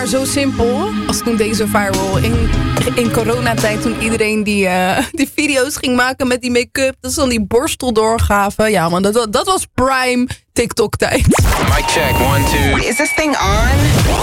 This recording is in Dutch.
Zo simpel als toen deze viral in coronatijd, toen iedereen die video's ging maken met die make-up, dat ze dan die borstel doorgaven. Ja man, dat was prime TikTok tijd. Mic check, 1, 2. Is this thing on?